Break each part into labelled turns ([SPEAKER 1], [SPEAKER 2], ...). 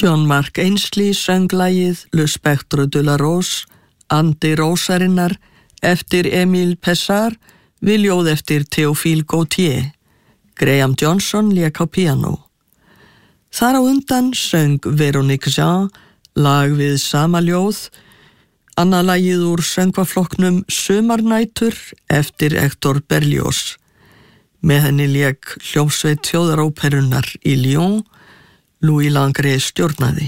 [SPEAKER 1] John Mark Ainsley söng lagið Le Spectre de la Rose, Andi Rósarinnar, eftir Émile Pessard, við ljóð eftir Théophile Gautier. Graham Johnson lék á píanó. Þar á undan söng Véronique Jean lag við sama ljóð, annað lagið úr söngvaflokknum Sumarnætur eftir Hector Berlioz. Með henni lék hljómsveit þjóðaróperunnar í Lyon, Louis Langrée stjórnaði.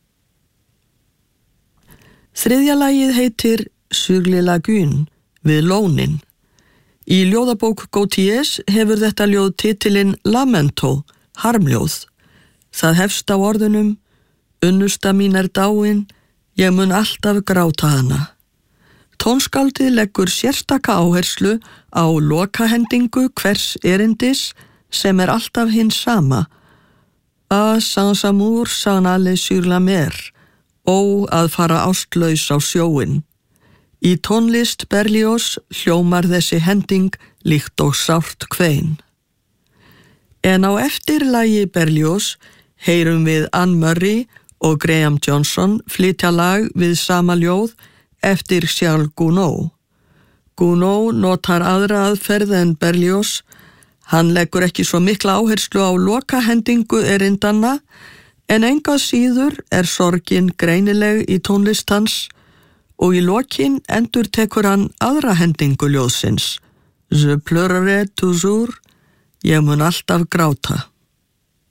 [SPEAKER 1] Þriðja lagið heitir Sur les lagunes, við lónin. Í ljóðabók Gautiers hefur þetta ljóð titilinn Lamento, harmljóð. Það hefst á orðunum Unnusta mín er dáin, ég mun alltaf gráta hana. Tónskáldið leggur sérstaka áherslu á lokahendingu hvers erindis sem er alltaf hins sama. A sans amour s'en aller sur la mer, ó að fara ástlaus á sjóin. Í tónlist Berlioz hljómar þessi hending líkt og sárt kvein. En á eftir lagi Berlioz heyrum við Anne Murray og Graham Johnson flytja lag við sama ljóð eftir Charles Gounod. Gounod notar aðra aðferð en Berlioz. Hann leggur ekki svo mikla áherslu á lokahendingu erindanna, en enga síður er sorgin greinileg í tónlist hans og í lokin endurtekur hann aðra hendingu ljóðsins. Je pleurerai toujours, ég mun alltaf gráta.